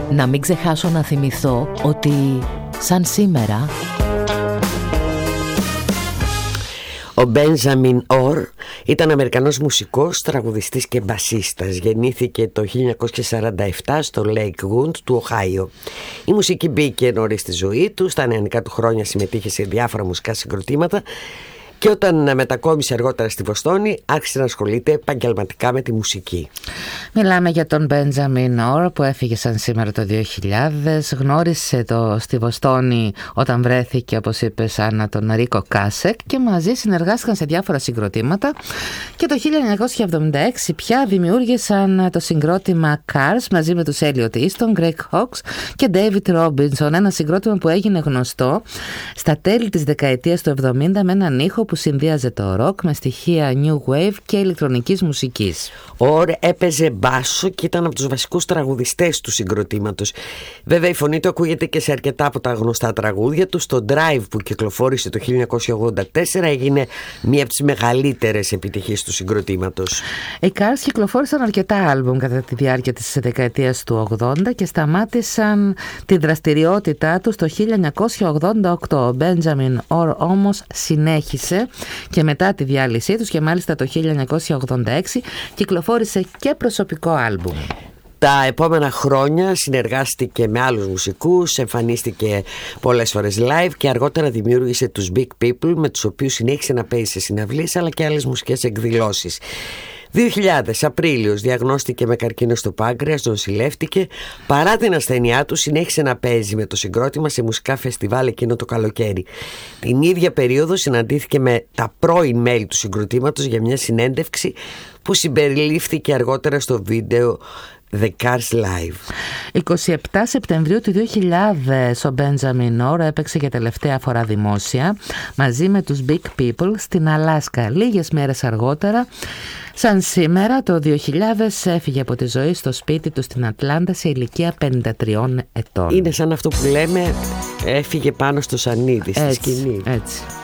Να μην ξεχάσω να θυμηθώ ότι σαν σήμερα ο Μπέντζαμιν Ορ ήταν Αμερικανός μουσικός, τραγουδιστής και μπασίστας. Γεννήθηκε το 1947 στο Lakewood του Οχάιο. Η μουσική μπήκε νωρίς στη ζωή του. Στα νεανικά του χρόνια συμμετείχε σε διάφορα μουσικά συγκροτήματα και όταν μετακόμισε αργότερα στη Βοστόνη άρχισε να ασχολείται επαγγελματικά με τη μουσική. Μιλάμε για τον Μπέντζαμιν Ορ που έφυγε σαν σήμερα το 2000. Γνώρισε στη Βοστόνη όταν βρέθηκε, όπως είπε, σαν τον Ρίκο Κάσεκ, και μαζί συνεργάστηκαν σε διάφορα συγκροτήματα και το 1976 πια δημιούργησαν το συγκρότημα Cars μαζί με τους Elliot Easton, Greg Hawkes και David Robinson, ένα συγκρότημα που έγινε γνωστό στα τέλη της δεκαετίας του 70 με έναν ήχο που συνδύαζε το ροκ με στοιχεία new wave και ηλεκτρονικής μουσικής. Ο Ορ έπαιζε μπάσο και ήταν από τους βασικούς τραγουδιστές του συγκροτήματος. Βέβαια η φωνή του ακούγεται και σε αρκετά από τα γνωστά τραγούδια του. Στο Drive που κυκλοφόρησε το 1984 έγινε μία από τις μεγαλύτερες επιτυχίες του συγκροτήματος. Οι Cars κυκλοφόρησαν αρκετά άλμπουμ κατά τη διάρκεια της δεκαετίας του 80 και σταμάτησαν τη δραστηριότητά τους το 1988. Ο Benjamin Orr όμως συνέχισε και μετά τη διάλυσή τους και μάλιστα το 1986 κυκλοφόρησε και προσωπικό άλμπουμ. Τα επόμενα χρόνια συνεργάστηκε με άλλους μουσικούς, εμφανίστηκε πολλές φορές live και αργότερα δημιούργησε τους Big People, με τους οποίους συνέχισε να παίζει σε συναυλίες αλλά και άλλες μουσικές εκδηλώσεις. 2000 Απρίλιος διαγνώστηκε με καρκίνο στο πάγκρεας, νοσηλεύτηκε. Παρά την ασθένειά του συνέχισε να παίζει με το συγκρότημα σε μουσικά φεστιβάλ εκείνο το καλοκαίρι. Την ίδια περίοδο συναντήθηκε με τα πρώην μέλη του συγκροτήματος για μια συνέντευξη που συμπεριλήφθηκε αργότερα στο βίντεο The Cars Live. 27 Σεπτεμβρίου του 2000 ο Benjamin Orr έπαιξε για τελευταία φορά δημόσια μαζί με τους Big People στην Αλάσκα. Λίγες μέρες αργότερα, σαν σήμερα το 2000, έφυγε από τη ζωή στο σπίτι του στην Ατλάντα σε ηλικία 53 ετών. Είναι σαν αυτό που λέμε έφυγε πάνω στο σανίδι στη σκηνή. Έτσι.